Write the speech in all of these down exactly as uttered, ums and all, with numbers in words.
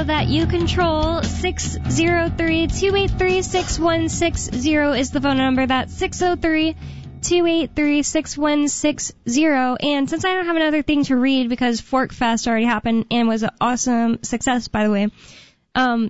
know that you control. six oh three, two eight three, six one six zero is the phone number. That's six oh three, two eight three, six one six zero. And since I don't have another thing to read because Fork Fest already happened and was an awesome success, by the way, um,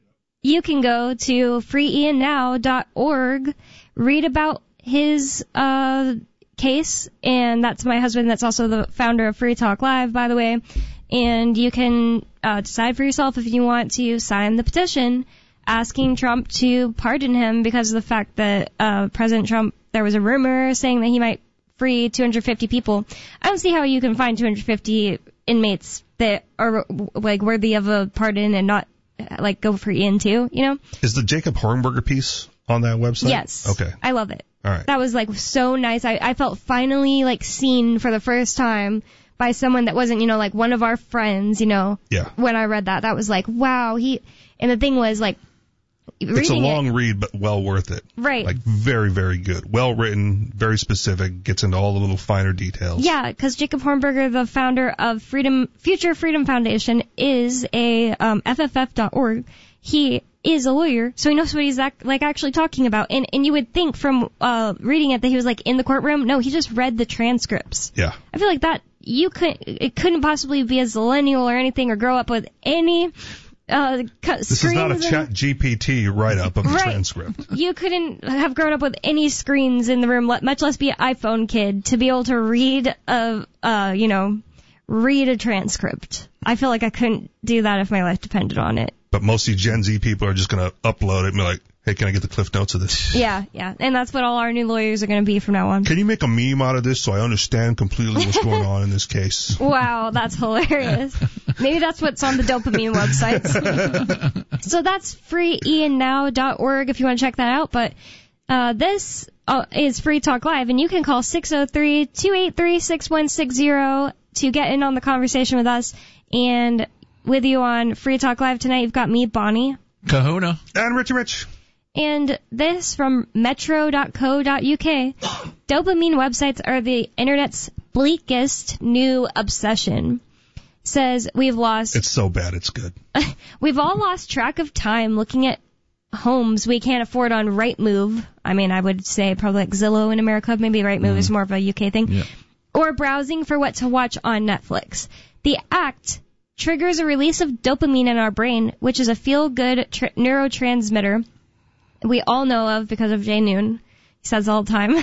you can go to free ian now dot org, read about his uh case, and that's my husband. That's also the founder of Free Talk Live, by the way. And you can uh, decide for yourself if you want to sign the petition asking Trump to pardon him because of the fact that uh, President Trump, there was a rumor saying that he might free two hundred fifty people. I don't see how you can find two hundred fifty inmates that are like worthy of a pardon and not like go free in too, you know? Is the Jacob Hornberger piece on that website? Yes. Okay. I love it. All right. That was like so nice. I, I felt finally like seen for the first time by someone that wasn't, you know, like one of our friends, you know. Yeah. When I read that, that was like, wow. He, and the thing was like, it's a long it, read, but well worth it. Right. Like very, very good. Well written, very specific, gets into all the little finer details. Yeah, because Jacob Hornberger, the founder of Freedom Future Freedom Foundation, is a um, F F F dot org. He is a lawyer, so he knows what he's ac- like actually talking about. And and you would think from uh, reading it that he was like in the courtroom. No, he just read the transcripts. Yeah. I feel like that you could it couldn't possibly be a millennial or anything or grow up with any. Uh, this is not a Chat G P T write-up of the right. transcript. You couldn't have grown up with any screens in the room, much less be an iPhone kid, to be able to read a, uh, you know, read a transcript. I feel like I couldn't do that if my life depended on it. But most of you Gen Z people are just going to upload it and be like, hey, can I get the Cliff Notes of this? Yeah, yeah. And that's what all our new lawyers are going to be from now on. Can you make a meme out of this so I understand completely what's going on in this case? Wow, that's hilarious. Maybe that's what's on the dopamine websites. So that's free ian now dot org if you want to check that out. But uh, this uh, is Free Talk Live, and you can call six oh three, two eight three, six one six zero to get in on the conversation with us. And with you on Free Talk Live tonight, you've got me, Bonnie. Kahuna. And Richie Rich. And this from metro dot co dot uk. Dopamine websites are the internet's bleakest new obsession. Says we've lost... It's so bad, it's good. We've all lost track of time looking at homes we can't afford on Rightmove. I mean, I would say probably like Zillow in America. Maybe Rightmove mm. is more of a U K thing. Yeah. Or browsing for what to watch on Netflix. The act triggers a release of dopamine in our brain, which is a feel-good tr- neurotransmitter we all know of because of Jay Noon. He says all the time.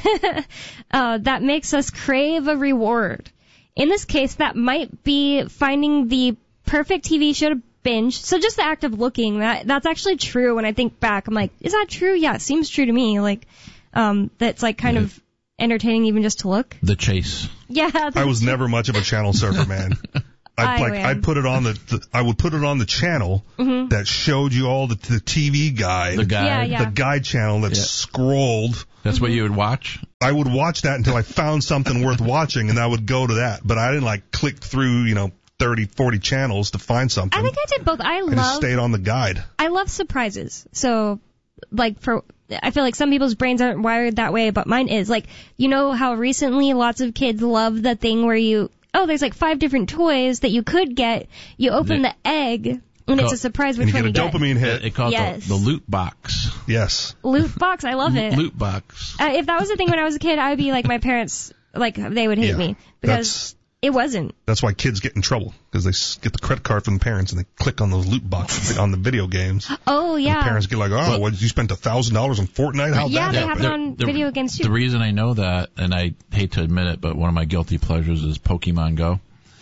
uh, that makes us crave a reward. In this case, that might be finding the perfect T V show to binge. So just the act of looking, that that's actually true. When I think back, I'm like, is that true? Yeah, it seems true to me. Like, um, that's like kind yeah. of entertaining even just to look. The chase. Yeah. I was never much of a channel surfer, man. I'd, like I'd put it on the, the I would put it on the channel mm-hmm. that showed you all the, the T V guide, the guide, yeah, yeah. the guide channel that yeah. scrolled. That's mm-hmm. what you would watch. I would watch that until I found something worth watching, and I would go to that. But I didn't like click through, you know, thirty, forty channels to find something. I think I did both. I, I love. just stayed on the guide. I love surprises. So, like for. I feel like some people's brains aren't wired that way, but mine is. Like, you know how recently lots of kids love the thing where you. Oh, there's like five different toys that you could get. You open the egg, and it's a surprise which one you get. And you get a dopamine hit. They call yes. it the, the loot box. Yes. Loot box, I love it. Loot box. Uh, if that was a thing when I was a kid, I would be like my parents, like they would hate yeah, me. Because it wasn't. That's why kids get in trouble, because they get the credit card from the parents and they click on those loot boxes on the video games. Oh, yeah. And the parents get like, oh, well, what, you spent one thousand dollars on Fortnite? How'd yeah, that they happen? have it on the, video games, too. The reason I know that, and I hate to admit it, but one of my guilty pleasures is Pokemon Go.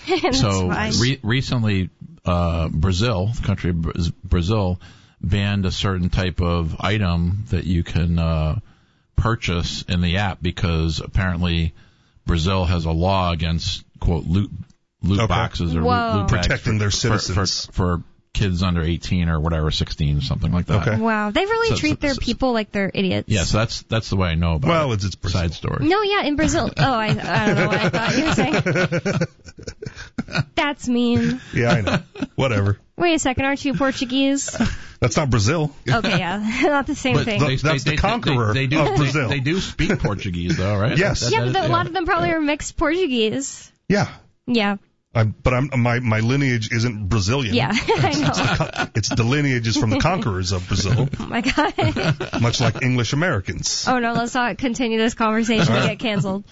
So re- recently, uh, Brazil, the country of Brazil, banned a certain type of item that you can uh, purchase in the app because apparently Brazil has a law against, quote, loot loot okay. boxes or Whoa. loot, loot bags protecting for, their citizens. For, for, for kids under eighteen or whatever, sixteen, something like that. Okay. Wow, they really So- treat so- their so- people like they're idiots. Yeah, so that's that's the way I know about Well, it. it's, it's Brazil. Side story. No, yeah, in Brazil. Oh, I, I don't know what I thought you were saying. That's mean. Yeah, I know. Whatever. Wait a second, aren't you Portuguese? That's not Brazil. Okay, yeah, not the same But thing. the- that's the conqueror they, they do, of Brazil. They, they do speak Portuguese, though, right? Yes. That- yeah, that but is- the, a lot of them probably are mixed Portuguese. Yeah. Yeah. I'm, but I'm, my, my lineage isn't Brazilian. Yeah, I know. It's the, it's the lineage is from the conquerors of Brazil. Oh my God. Much like English Americans. Oh no, let's not continue this conversation and get canceled.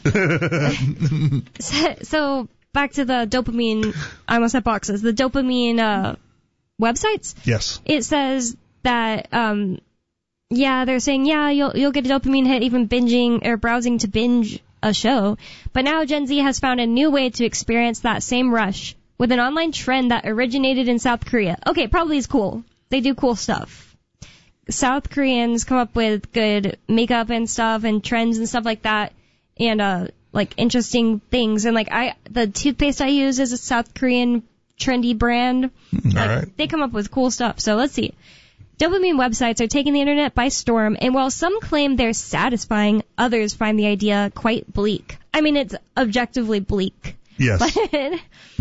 so, so back to the dopamine, I almost said boxes, the dopamine, uh, websites. Yes. It says that, um, yeah, they're saying, yeah, you'll, you'll get a dopamine hit even binging or browsing to binge a show. But now Gen Z has found a new way to experience that same rush with an online trend that originated in South Korea. Okay, probably is cool. They do cool stuff. South Koreans come up with good makeup and stuff and trends and stuff like that, and uh like interesting things. And like I the toothpaste I use is a South Korean trendy brand. All like, right. They come up with cool stuff. So let's see. Dopamine websites are taking the internet by storm, and while some claim they're satisfying, others find the idea quite bleak. I mean, it's objectively bleak. Yes. But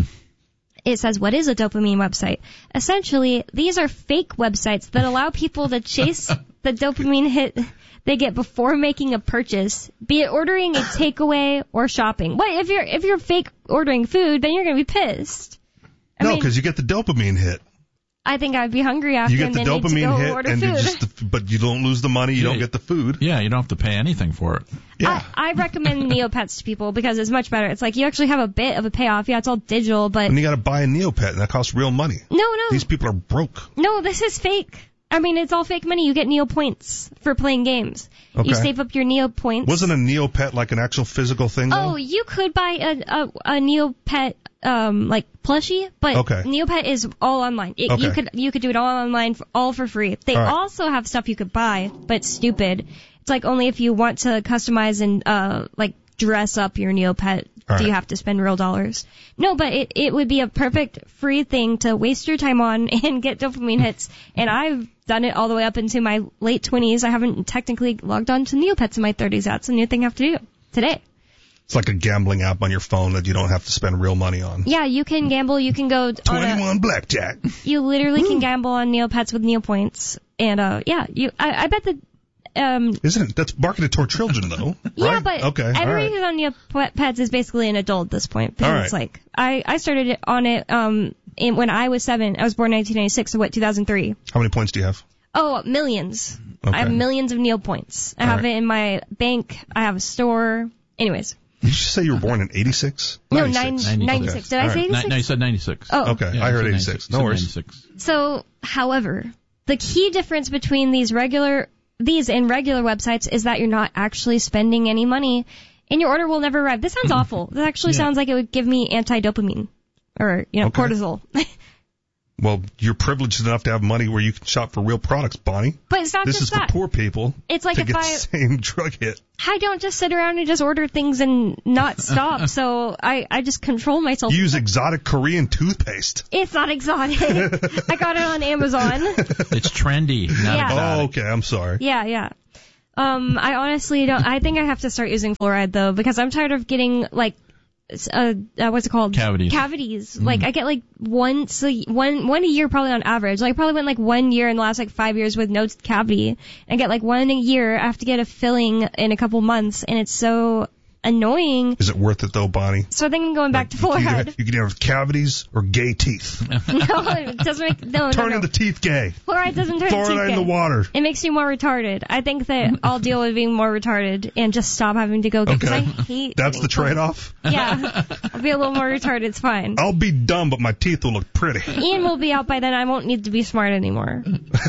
it says, what is a dopamine website? Essentially, these are fake websites that allow people to chase the dopamine hit they get before making a purchase, be it ordering a takeaway or shopping. What if you're if you're fake ordering food, then you're going to be pissed. I no, mean, because you get the dopamine hit. I think I'd be hungry after You get and the then need to dopamine go hit, order and food. you just, but you don't lose the money. You Yeah, don't get the food. Yeah, you don't have to pay anything for it. Yeah. I, I recommend Neopets to people because it's much better. It's like you actually have a bit of a payoff. Yeah, it's all digital, but And you got to buy a Neopet, and that costs real money. no, no, These people are broke. no. This is fake. I mean, it's all fake money. You get Neo points for playing games. Okay. You save up your Neo points. Wasn't a Neopet like an actual physical thing, though? Oh, you could buy a a, a Neopet um like plushie, but Okay. Neopet is all online. It, You Okay. could you could do it all online, for, all for free. They All right. also have stuff you could buy, but it's stupid. It's like only if you want to customize and uh like dress up your Neopet All do you right. have to spend real dollars. No, but it it would be a perfect free thing to waste your time on and get dopamine hits. And I've done it all the way up into my late twenties. I haven't technically logged on to Neopets in my thirties. That's a new thing I have to do today. It's like a gambling app on your phone that you don't have to spend real money on. Yeah, you can gamble. You can go on twenty-one a, blackjack. you literally can gamble on Neopets with Neopoints. And, uh, yeah, you, I, I bet that, um, Isn't it? That's marketed toward children, though. yeah, right? but okay, all everybody right. who's on Neopets is basically an adult at this point. Because All right. it's like, I, I started it on it, um, in, when I was seven. I was born in nineteen ninety-six, so what, two thousand three? How many points do you have? Oh, millions. Okay. I have millions of Neopoints. I All have right. it in my bank. I have a store. Anyways. Did you say you were born in eighty-six? No, ninety-six. nine, ninety-six. ninety-six. Did All I right. say Ni- eighty-six? No, you said ninety-six. Oh. Okay, Yeah, I you heard said eighty-six. ninety-six. No You said worries. ninety-six. So, however, the key difference between these regular, these and regular websites is that you're not actually spending any money, and your order will never arrive. This sounds awful. This actually Yeah. sounds like it would give me anti-dopamine, or you know, Okay. cortisol. Well, you're privileged enough to have money where you can shop for real products, Bonnie. But it's not This just is that. for poor people It's like to if get I, the same drug hit. I don't just sit around and just order things and not stop. So I, I just control myself. Use exotic Korean toothpaste. It's not exotic. I got it on Amazon. It's trendy, not Yeah. Oh, exotic. okay. I'm sorry. Yeah, yeah. Um, I honestly don't. I think I have to start using fluoride though, because I'm tired of getting like, uh, uh what's it called? Cavities. Cavities. Mm. Like I get like once a one one a year probably on average. Like I probably went like one year in the last like five years with no cavity. I get like one a year. I have to get a filling in a couple months, and it's so annoying. Is it worth it though, Bonnie? So I think I'm going back to You can either- fluoride. You can either have cavities or gay teeth. No, it doesn't make no no Turning no. the teeth gay. Fluoride doesn't turn teeth Fluoride in the gay. water. It makes you more retarded. I think that I'll deal with being more retarded and just stop having to go get, because Okay. I hate That's getting the trade-off? fluoride. Yeah. I'll be a little more retarded. It's fine. I'll be dumb, but my teeth will look pretty. Ian will be out by then. I won't need to be smart anymore.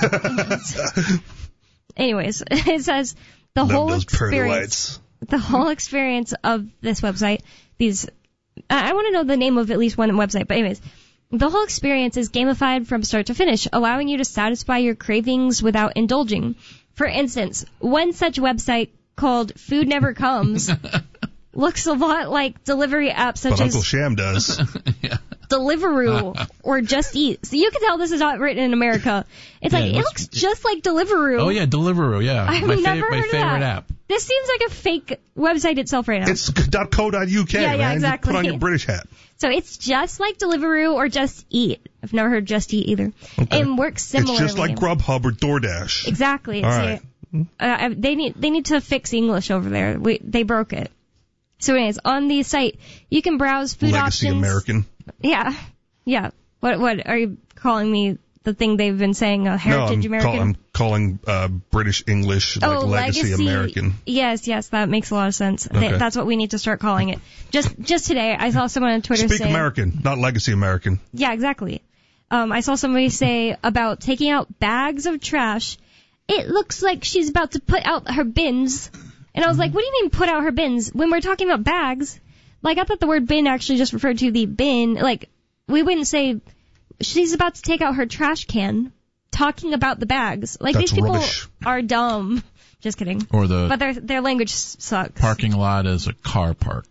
Anyways, it says the Love whole those pearly experience, whites. the whole experience of this website, these, I I want to know the name of at least one website, but anyways, the whole experience is gamified from start to finish, allowing you to satisfy your cravings without indulging. For instance, one such website called Food Never Comes looks a lot like delivery apps such But as Uncle Sham does. Deliveroo or Just Eat. So you can tell this is not written in America. It's Yeah, like, it it looks- looks just like Deliveroo. Oh yeah, Deliveroo. Yeah, I've my, never fav- my heard of favorite that. app. This seems like a fake website itself right now. It's .co.uk, Yeah, yeah, man. exactly. You put on your British hat. So it's just like Deliveroo or Just Eat. I've never heard Just Eat either. Okay. It works similarly. It's just like Grubhub or DoorDash. Exactly. All See, right. uh, they need they need to fix English over there. We, they broke it. So anyways, on the site, you can browse food Legacy options. American. Yeah. Yeah. What What are you calling me? The thing they've been saying, uh, heritage no, I'm American? Call, I'm calling uh, British English like oh, legacy, legacy American. Yes, yes, that makes a lot of sense. Okay. They, that's what we need to start calling it. Just just today, I saw someone on Twitter Speak say... American, not legacy American. Yeah, exactly. Um, I saw somebody say about taking out bags of trash, it looks like she's about to put out her bins. And I was like, what do you mean put out her bins? When we're talking about bags, like I thought the word bin actually just referred to the bin. Like, we wouldn't say she's about to take out her trash can. Talking about the bags. Like, That's these people rubbish. are dumb. Just kidding. Or the But their their language sucks. Parking lot is a car park.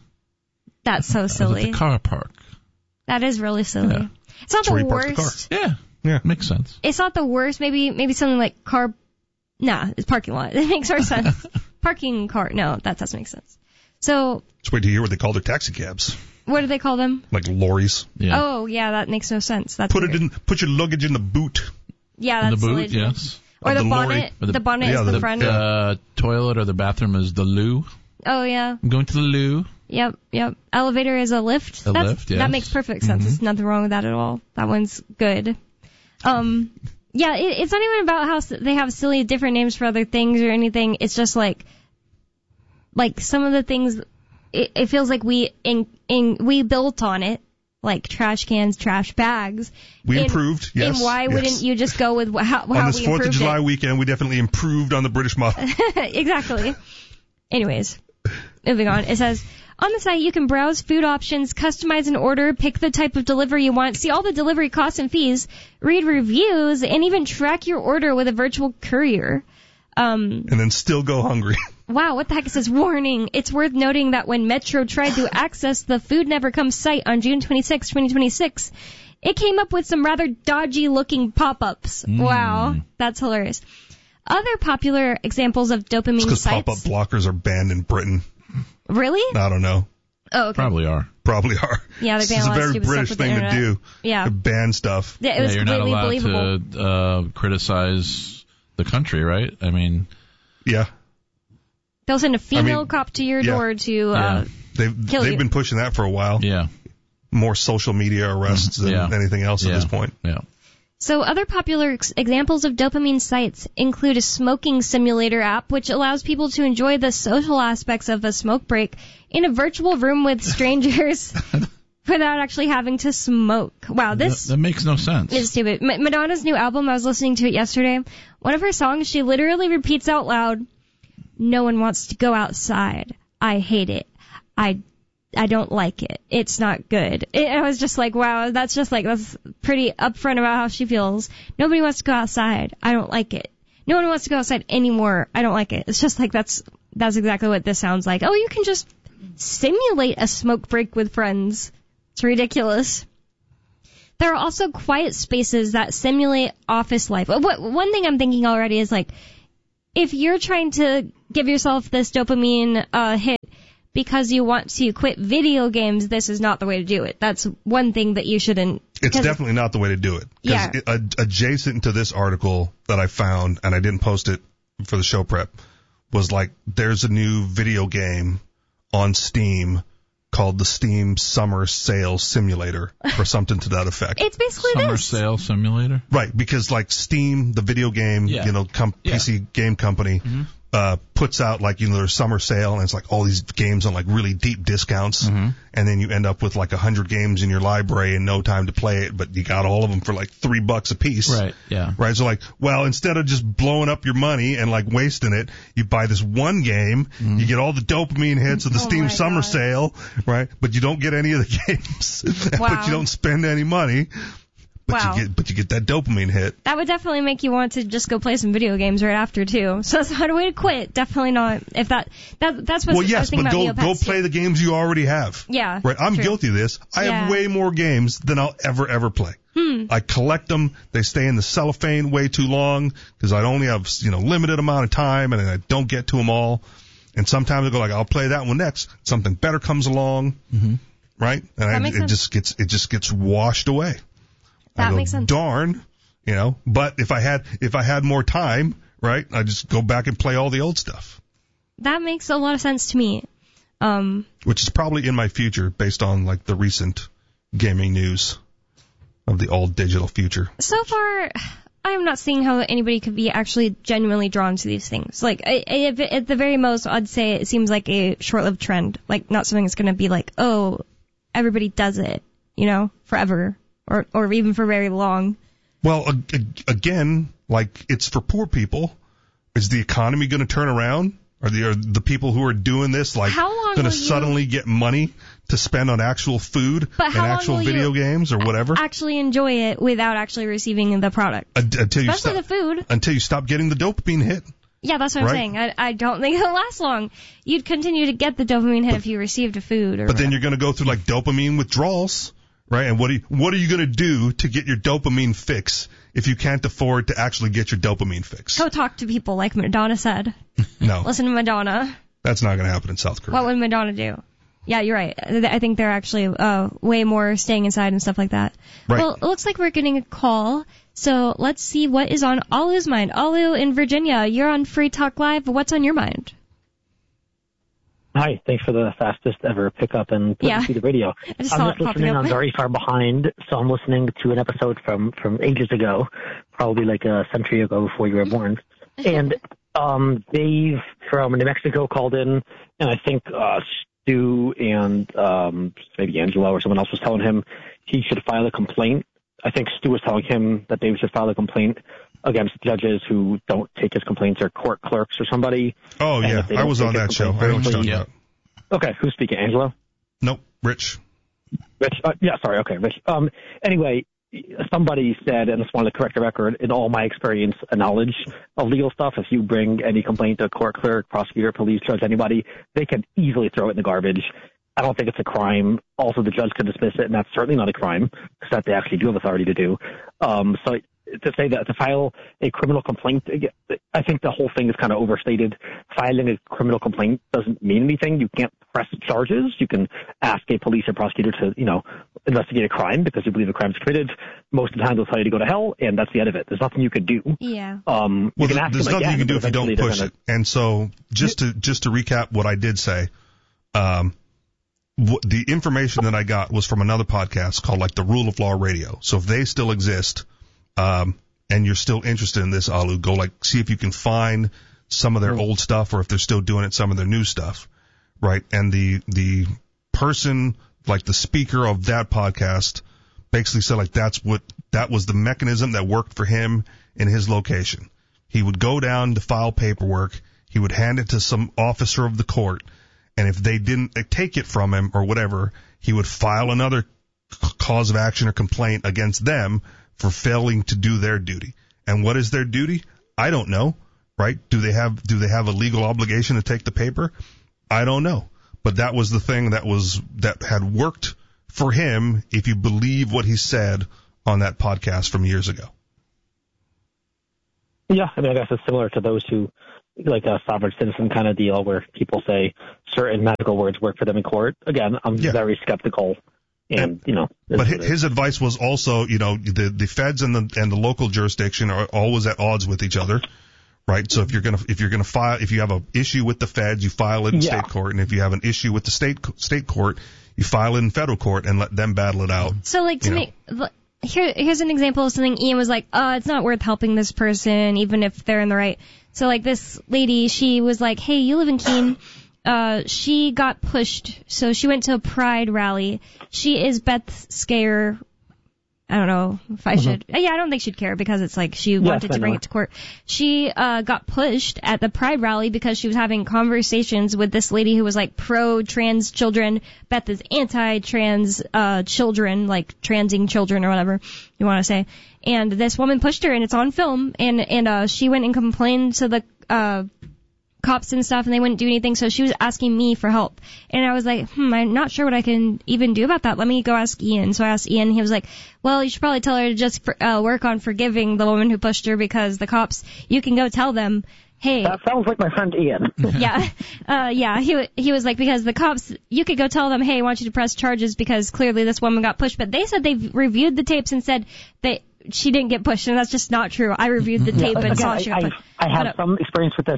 That's so silly. The car park. That is really silly. Yeah. It's not That's where the you park the car. worst. Yeah. Yeah. Makes sense. It's not the worst. Maybe maybe something like car. Nah, it's parking lot. It makes more sense. Parking car. No, that doesn't make sense. So. Just wait to hear what they call their taxi cabs. What do they call them? Like lorries. Yeah. Oh, yeah, that makes no sense. That's put weird. it in. Put your luggage in the boot. Yeah, that's the boot, silly. yes. Or the, the bonnet. The, the bonnet yeah, is the, the front. The uh, toilet or the bathroom is the loo. Oh, yeah. I'm going to the loo. Yep, yep. Elevator is a lift. A That's, lift, yes. That makes perfect sense. Mm-hmm. There's nothing wrong with that at all. That one's good. Um, yeah, it, it's not even about how s- they have silly different names for other things or anything. It's just like, like some of the things, it, it feels like we in, in we built on it. Like trash cans, trash bags. We and, improved, yes. And why yes. wouldn't you just go with how, how we improved On this fourth of July it? weekend, we definitely improved on the British model. Exactly. Anyways, moving on. It says, on the site you can browse food options, customize an order, pick the type of delivery you want, see all the delivery costs and fees, read reviews, and even track your order with a virtual courier. Um, and then still go hungry. Wow, what the heck? It says, warning. It's worth noting that when Metro tried to access the Food Never Comes site on June twenty-sixth, twenty twenty-six, it came up with some rather dodgy-looking pop-ups. Mm. Wow, that's hilarious. Other popular examples of dopamine It's because sites... pop-up blockers are banned in Britain. Really? I don't know. Oh, okay. Probably are. Probably are. Yeah, they're It's banning a a lot of very stupid British stuff with thing the to internet. do. Yeah. To ban stuff. Yeah, it was yeah, you're not completely allowed believable. to uh, criticize the country, right? I mean... Yeah. They'll send a female I mean, cop to your yeah. door to uh, Yeah. They've, kill they've you. been pushing that for a while. Yeah. More social media arrests than Yeah. anything else yeah. at this point. Yeah. So other popular ex- examples of dopamine sites include a smoking simulator app, which allows people to enjoy the social aspects of a smoke break in a virtual room with strangers without actually having to smoke. Wow, this That, that makes no sense. is stupid. M- Madonna's new album, I was listening to it yesterday. One of her songs, she literally repeats out loud, "No one wants to go outside. I hate it. I I don't like it. It's not good." It, I was just like, wow, that's just like, that's pretty upfront about how she feels. Nobody wants to go outside. I don't like it. No one wants to go outside anymore. I don't like it. It's just like, that's, that's exactly what this sounds like. Oh, you can just simulate a smoke break with friends. It's ridiculous. There are also quiet spaces that simulate office life. What, one thing I'm thinking already is like, if you're trying to give yourself this dopamine uh, hit because you want to quit video games, this is not the way to do it. That's one thing that you shouldn't. It's definitely not the way to do it. Yeah. It, ad- adjacent to this article that I found, and I didn't post it for the show prep, was like, there's a new video game on Steam called the Steam Summer Sale Simulator or something to that effect. It's basically Summer this. Sale Simulator? Right, because like Steam, the video game, Yeah. you know, com- Yeah. P C game company, Mm-hmm. uh, puts out like, you know, their summer sale and it's like all these games on like really deep discounts. Mm-hmm. And then you end up with like a hundred games in your library and no time to play it, but you got all of them for like three bucks a piece. Right, yeah. Right, so like, well, instead of just blowing up your money and like wasting it, you buy this one game, Mm-hmm. you get all the dopamine hits of the Oh Steam my Summer God. Sale, right? But you don't get any of the games. Wow. But you don't spend any money. But Wow. you get, but you get that dopamine hit. That would definitely make you want to just go play some video games right after too. So that's not a way to quit. Definitely not. If that, that that's what Well, I yes, was thinking but about go go Neopets, play too. the games you already have. Yeah. Right. I'm true. guilty of this. I have Yeah. way more games than I'll ever ever play. Hmm. I collect them. They stay in the cellophane way too long because I only have, you know, limited amount of time and I don't get to them all. And sometimes I go like, I'll play that one next. Something better comes along. Mm-hmm. Right. And That I, makes it sense. just gets it just gets washed away. That I go, makes sense. Darn, you know. But if I had if I had more time, right, I just go back and play all the old stuff. That makes a lot of sense to me. Um, Which is probably in my future based on like the recent, gaming news of the all-digital future. So far, I am not seeing how anybody could be actually genuinely drawn to these things. Like, I, I, if, at the very most, I'd say it seems like a short-lived trend. Like, not something that's going to be like, oh, everybody does it, you know, forever, or or even for very long. Well, again, like, it's for poor people. Is the economy going to turn around? Are the, are the people who are doing this, like, going to suddenly get money to spend on actual food and actual video games or whatever? Actually enjoy it without actually receiving the product. Uh, until Especially you stop, the food. Until you stop getting the dopamine hit. Yeah, that's what right? I'm saying. I, I don't think it'll last long. You'd continue to get the dopamine hit but, if you received a food. Or but whatever. Then you're going to go through, like, dopamine withdrawals, right? And what are you, what are you going to do to get your dopamine fix if you can't afford to actually get your dopamine fix? Go talk to people, like Madonna said. No. Listen to Madonna. That's not going to happen in South Korea. What would Madonna do? Yeah, you're right. I think they're actually uh, way more staying inside and stuff like that. Right. Well, it looks like we're getting a call, so let's see what is on Alu's mind. Alu in Virginia, you're on Free Talk Live. What's on your mind? Hi, thanks for the fastest ever pickup and putting yeah. through the radio. I just I'm just listening. I'm very far behind, so I'm listening to an episode from, from ages ago, probably like a century ago before you were born. And um, Dave from New Mexico called in, and I think uh, Stu and um, maybe Angelo or someone else was telling him he should file a complaint. I think Stu was telling him that Dave should file a complaint against judges who don't take his complaints, or court clerks or somebody. Oh, yeah. I was on that show. I know what you're talking about. Okay, who's speaking? Angelo? Nope, Rich. Rich? Uh, yeah, sorry. Okay, Rich. Um, anyway, somebody said, and I just wanted to correct the record, in all my experience and knowledge of legal stuff, if you bring any complaint to a court clerk, prosecutor, police, judge, anybody, they can easily throw it in the garbage. I don't think it's a crime. Also, the judge could dismiss it, and that's certainly not a crime, because that they actually do have authority to do. Um, so to say that, to file a criminal complaint, I think the whole thing is kind of overstated. Filing a criminal complaint doesn't mean anything. You can't press charges. You can ask a police or prosecutor to, you know, investigate a crime because you believe a crime is committed. Most of the time they'll tell you to go to hell, and that's the end of it. There's nothing you could do. Yeah. Um, well, you there's, there's nothing you can do if you don't push it. And so just to, just to recap what I did say, um, the information that I got was from another podcast called like the Rule of Law Radio. So if they still exist, um, and you're still interested in this, Alu, go like see if you can find some of their old stuff, or if they're still doing it, some of their new stuff, right? And the the person, like the speaker of that podcast, basically said like that's what that was the mechanism that worked for him in his location. He would go down to file paperwork, he would hand it to some officer of the court. And if they didn't take it from him or whatever, he would file another cause of action or complaint against them for failing to do their duty. And what is their duty? I don't know, right? Do they have, do they have a legal obligation to take the paper? I don't know. But that was the thing that was, that had worked for him, if you believe what he said on that podcast from years ago. Yeah, I mean, I guess it's similar to those who, like a sovereign citizen kind of deal where people say certain magical words work for them in court. Again, I'm yeah. very skeptical. And, and you know, but his, his advice was also, you know, the the feds and the and the local jurisdiction are always at odds with each other, right? So if you're gonna if you're gonna file if you have an issue with the feds, you file it in yeah. state court, and if you have an issue with the state state court, you file it in federal court and let them battle it out. So like to me. Here, here's an example of something Ian was like, uh, it's not worth helping this person, even if they're in the right. So, like, this lady, she was like, hey, you live in Keene. Uh, she got pushed, so she went to a pride rally. She is Beth Scayer. I don't know if I mm-hmm. should. Yeah, I don't think she'd care because it's like she yes, wanted to bring it to court. She uh got pushed at the Pride rally because she was having conversations with this lady who was like pro-trans children. Beth is anti-trans uh children, like transing children or whatever you want to say. And this woman pushed her, and it's on film. And and uh she went and complained to the uh cops and stuff, and they wouldn't do anything, so she was asking me for help. And I was like, hmm, I'm not sure what I can even do about that. Let me go ask Ian. So I asked Ian, he was like, well, you should probably tell her to just uh, work on forgiving the woman who pushed her, because the cops, you can go tell them, hey. That sounds like my friend Ian. yeah. Uh, yeah, he he was like, because the cops, you could go tell them, hey, I want you to press charges because clearly this woman got pushed. But they said they've reviewed the tapes and said that she didn't get pushed, and that's just not true. I reviewed the tape yeah, and again, saw she I, got pushed. I, I have some experience with this.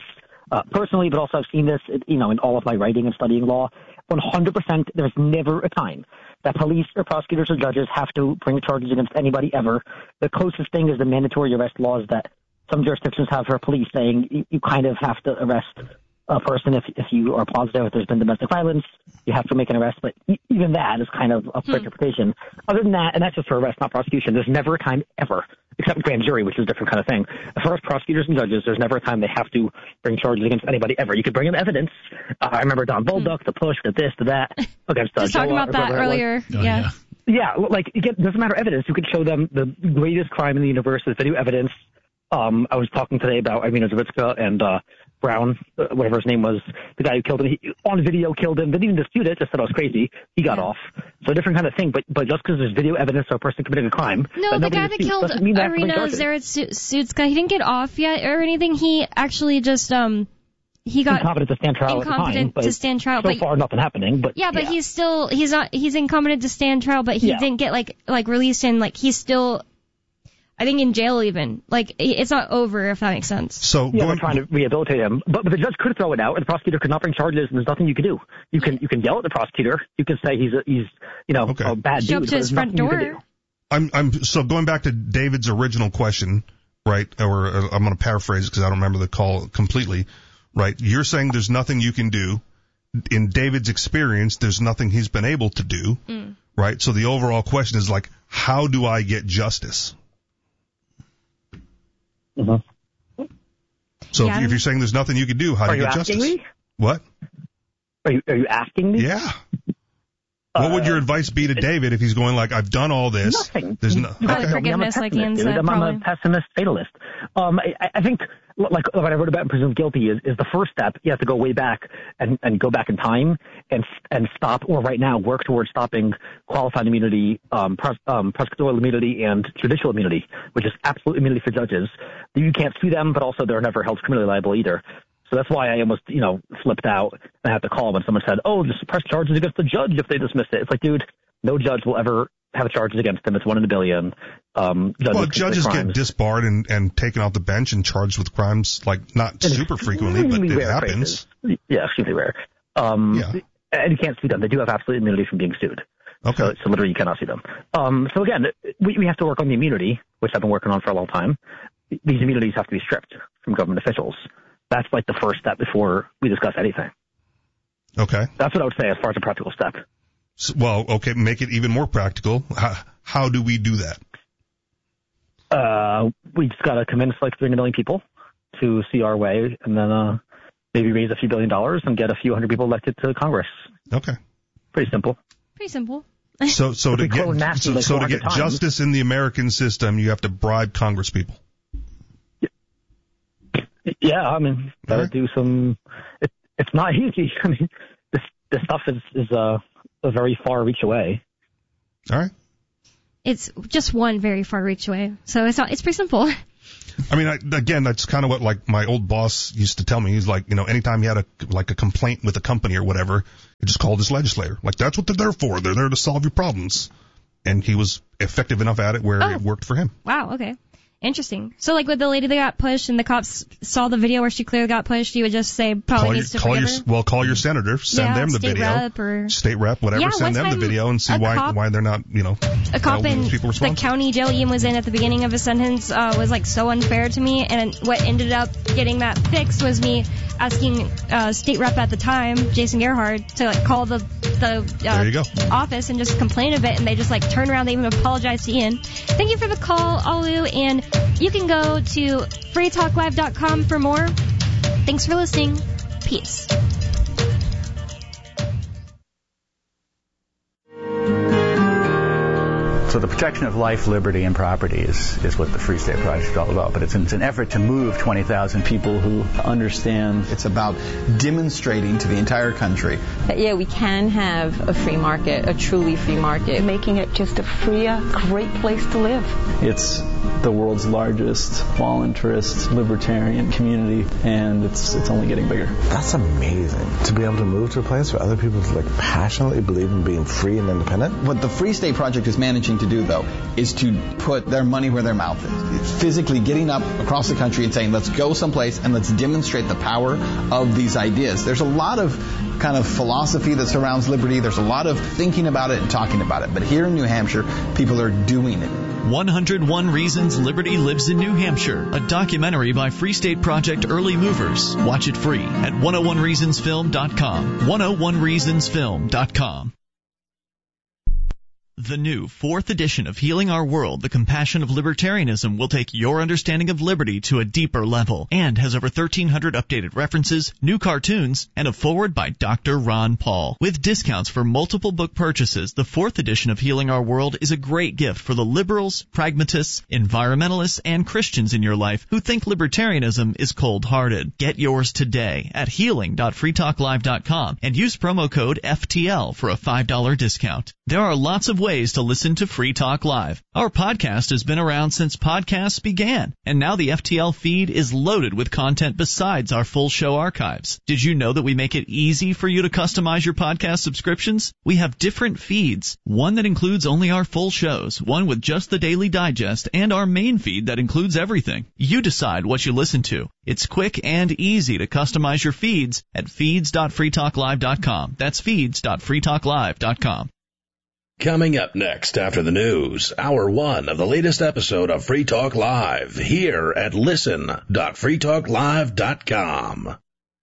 uh, personally, but also I've seen this, you know, in all of my writing and studying law. one hundred percent, there's never a time that police or prosecutors or judges have to bring charges against anybody ever. The closest thing is the mandatory arrest laws that some jurisdictions have for police, saying you, you kind of have to arrest a person if if you are positive if there's been domestic violence. You have to make an arrest, but even that is kind of up for hmm. interpretation. Other than that, and that's just for arrest, not prosecution, there's never a time ever, except grand jury, which is a different kind of thing. As far as prosecutors and judges, there's never a time they have to bring charges against anybody ever. You could bring them evidence. Uh, I remember Don Bolduc, hmm. the push, the this, the that. Against, uh, just talking about that earlier. Oh, yeah. Yeah, like, it doesn't matter evidence. You could show them the greatest crime in the universe with video evidence. Um, I was talking today about Irina Zavitska and uh, Brown, uh, whatever his name was, the guy who killed him. He, on video, killed him. Didn't even dispute it. Just said I was crazy. He got yeah. off. So a different kind of thing. But but just because there's video evidence of a person committing a crime. No, the guy that killed Irina Zavitska, he didn't get off yet or anything. He actually just um he got incompetent to stand trial at the time. Incompetent to stand trial. So but, far, nothing happening. But yeah, but yeah. he's still he's not he's incompetent to stand trial. But he yeah. didn't get like like released and like he's still. I think in jail even. Like, it's not over, if that makes sense. So yeah, we're trying to rehabilitate him. But, but the judge could throw it out, and the prosecutor could not bring charges, and there's nothing you can do. You can you can yell at the prosecutor. You can say he's, a, he's you know, okay. a bad Show dude. up to his front door. I'm, I'm, so going back to David's original question, right, or uh, I'm going to paraphrase it because I don't remember the call completely, right? You're saying there's nothing you can do. In David's experience, there's nothing he's been able to do, mm. right? So the overall question is like, how do I get justice? Mm-hmm. So yeah. if, if you're saying there's nothing you can do, how do are you you get asking justice? Me? What? Are you, are you asking me? Yeah. Uh, what would your advice be to David if he's going like, I've done all this? Nothing. There's no, okay. okay. Forgiveness, like Ian said, I'm, I'm a pessimist fatalist. Um, I, I think, like what I wrote about in Presumed Guilty is, is the first step. You have to go way back and, and go back in time and and stop, or right now work towards stopping qualified immunity, um, pros, um, prosecutorial immunity, and judicial immunity, which is absolute immunity for judges. You can't sue them, but also they're never held criminally liable either. So that's why I almost, you know, flipped out and I had to call when someone said, oh, just press charges against the judge if they dismiss it. It's like, dude, no judge will ever have charges against them. It's one in a billion. Um, judges well, judges get disbarred and, and taken off the bench and charged with crimes, like, not and super frequently, but it happens. Cases. Yeah, extremely rare. Um, yeah. And you can't sue them. They do have absolute immunity from being sued. Okay. So, so literally you cannot sue them. Um, so again, we, we have to work on the immunity, which I've been working on for a long time. These immunities have to be stripped from government officials. That's like the first step before we discuss anything. Okay. That's what I would say as far as a practical step. So, well, okay, make it even more practical. How, how do we do that? Uh, we just got to convince like three hundred million people to see our way, and then uh, maybe raise a few billion dollars and get a few hundred people elected to Congress. Okay. Pretty simple. Pretty simple. So, so to get nasty, so, like so to get times. justice in the American system, you have to bribe Congress people. Yeah, I mean, gotta right. do some. It, it's not easy. I mean, this this stuff is is uh, a very far reach away. All right. It's just one very far reach away, so it's not. It's pretty simple. I mean, I, again, that's kind of what like my old boss used to tell me. He's like, you know, anytime he had a like a complaint with a company or whatever, he just called his legislator. Like that's what they're there for. They're there to solve your problems. And he was effective enough at it where oh. it worked for him. Wow. Okay. Interesting. So, like, with the lady that got pushed and the cops saw the video where she clearly got pushed, you would just say probably call needs your, to call forgive your, her? Well, call your senator, send yeah, them the state video. Rep or... State rep, whatever, yeah, send them the video and see why cop, why they're not, you know, a cop in the county jail Ian was in at the beginning of his sentence uh, was, like, so unfair to me, and what ended up getting that fixed was me asking uh, state rep at the time, Jason Gerhardt, to, like, call the, the uh, there you go. office and just complain of it, and they just, like, turned around, they even apologized to Ian. Thank you for the call, Alu, and you can go to free talk live dot com for more. Thanks for listening. Peace. So the protection of life, liberty, and property is, is what the Free State Project is all about. But it's an, it's an effort to move twenty thousand people who understand. It's about demonstrating to the entire country that, yeah, we can have a free market, a truly free market. Making it just a freer, great place to live. It's the world's largest voluntarist libertarian community, and it's it's only getting bigger. That's amazing, to be able to move to a place where other people like passionately believe in being free and independent. What the Free State Project is managing to do, though, is to put their money where their mouth is. It's physically getting up across the country and saying, let's go someplace and let's demonstrate the power of these ideas. There's a lot of kind of philosophy that surrounds liberty. There's a lot of thinking about it and talking about it. But here in New Hampshire, people are doing it. one hundred one Reasons Liberty Lives in New Hampshire, a documentary by Free State Project Early Movers. Watch it free at one oh one reasons film dot com. one oh one reasons film dot com. The new fourth edition of Healing Our World, The Compassion of Libertarianism, will take your understanding of liberty to a deeper level and has over thirteen hundred updated references, new cartoons, and a foreword by Doctor Ron Paul. With discounts for multiple book purchases, the fourth edition of Healing Our World is a great gift for the liberals, pragmatists, environmentalists, and Christians in your life who think libertarianism is cold-hearted. Get yours today at healing dot free talk live dot com and use promo code F T L for a five dollars discount. There are lots of ways to listen to Free Talk Live. Our podcast has been around since podcasts began, and now the F T L feed is loaded with content besides our full show archives. Did you know that we make it easy for you to customize your podcast subscriptions? We have different feeds, one that includes only our full shows, one with just the Daily Digest, and our main feed that includes everything. You decide what you listen to. It's quick and easy to customize your feeds at feeds dot free talk live dot com. That's feeds dot free talk live dot com. Coming up next after the news, hour one of the latest episode of Free Talk Live here at listen dot free talk live dot com.